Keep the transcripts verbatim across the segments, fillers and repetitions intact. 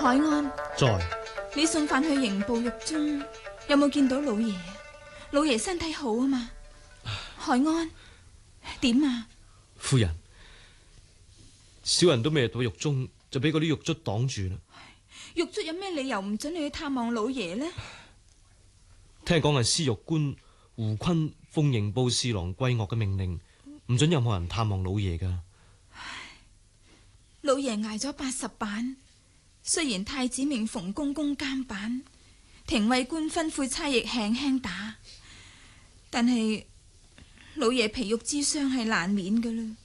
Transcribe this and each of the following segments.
海安在。 你送飯去刑部獄中，有冇見到老爺？老爺身體好啊嘛？海安，點啊？ 夫人，小人都未入到獄中，就俾嗰啲獄卒擋住啦。 獄卒有咩理由唔准你去探望老爺呢？ 聽講係司獄官胡坤奉刑部侍郎貴岳嘅命令，唔准任何人探望老爺噶。 老爺挨咗八十板，雖然太子命馮公公監板，廷尉官吩咐差役輕輕打，但係老爺皮肉之傷係難免噶啦。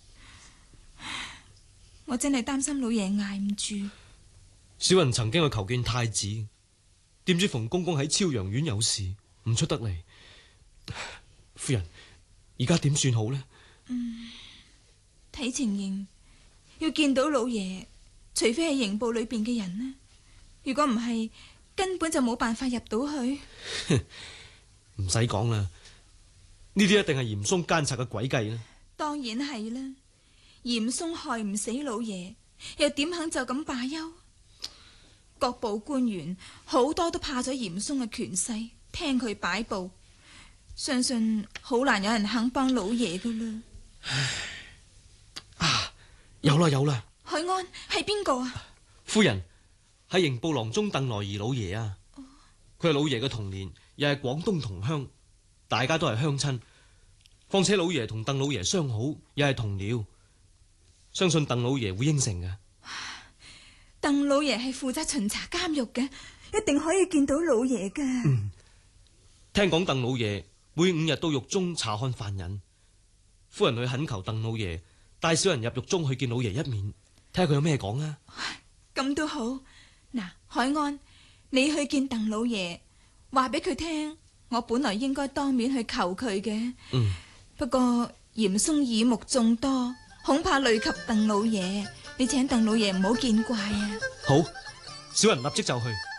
我真係擔心老爺挨唔住。 小人曾經去求見太子，點知馮公公喺超陽院有事，唔出得嚟。夫人，而家點算好呢？ 嗯，睇情形要見到老爺，除非係刑部裏邊嘅人呢。如果唔係，根本就冇辦法入到去。 唔使講啦，呢啲一定係嚴嵩奸賊嘅詭計啦。 當然係啦，嚴嵩害唔死老爺，又點肯就咁罷休？各部官員好多都怕咗嚴嵩嘅權勢，聽佢擺布，相信好難有人肯幫老爺噶啦。 啊，有啦有啦！ 海安係邊個啊？ 夫人，係刑部郎中鄧來儀老爺啊！佢係老爺嘅童年，又係廣東同鄉，大家都係鄉親。況且老爺同鄧老爺相好，又係同僚，相信鄧老爺會應承嘅。 鄧老爺係負責巡查監獄嘅，一定可以見到老爺噶。 嗯，聽講鄧老爺每五日到獄中查看犯人，夫人去懇求鄧老爺帶小人入獄中去見老爺一面，睇下佢有咩講啊。 咁都好。嗱，海安，你去見鄧老爺，話俾佢聽，我本來應該當面去求佢嘅。 嗯， 不過嚴嵩耳目眾多，恐怕累及鄧老爺，你請鄧老爺唔好見怪啊。 好，小人立即就去。